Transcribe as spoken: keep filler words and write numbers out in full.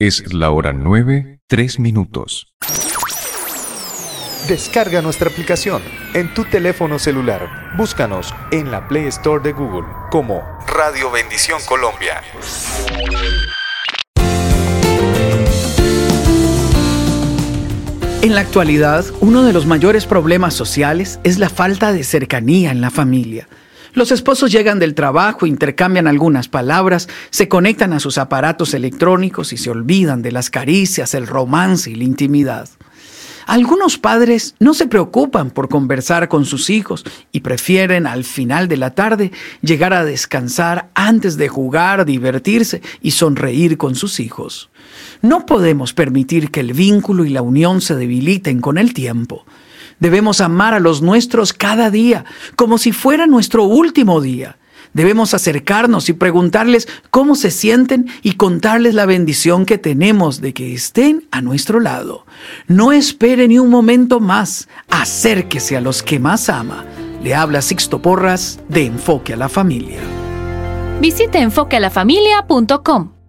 Es la hora nueve, tres minutos. Descarga nuestra aplicación en tu teléfono celular. Búscanos en la Play Store de Google como Radio Bendición Colombia. En la actualidad, uno de los mayores problemas sociales es la falta de cercanía en la familia. Los esposos llegan del trabajo, intercambian algunas palabras, se conectan a sus aparatos electrónicos y se olvidan de las caricias, el romance y la intimidad. Algunos padres no se preocupan por conversar con sus hijos y prefieren al final de la tarde llegar a descansar antes de jugar, divertirse y sonreír con sus hijos. No podemos permitir que el vínculo y la unión se debiliten con el tiempo. Debemos amar a los nuestros cada día, como si fuera nuestro último día. Debemos acercarnos y preguntarles cómo se sienten y contarles la bendición que tenemos de que estén a nuestro lado. No espere ni un momento más. Acérquese a los que más ama. Le habla Sixto Porras de Enfoque a la Familia. Visite enfoque a la familia punto com.